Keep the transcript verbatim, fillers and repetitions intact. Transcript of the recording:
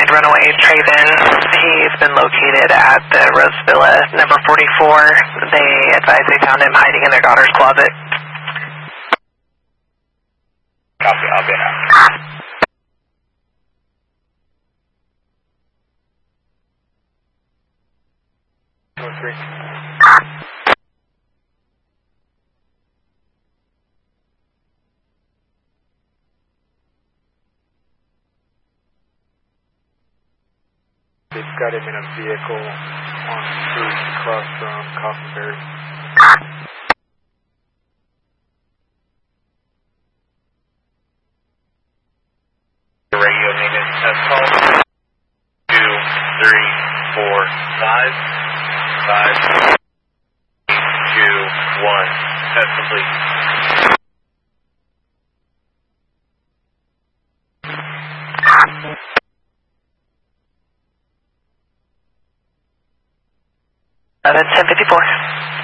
find runaway Traven. He's been located at the Rose Villa, number forty-four. They advise they found him hiding in their daughter's closet. Copy, I'll be out. Two three. They've got him in a vehicle on the street across from Coffinberry. Radio maintenance test call. Two, three, four, five, five, two, one. Test complete. Eleven ten fifty four.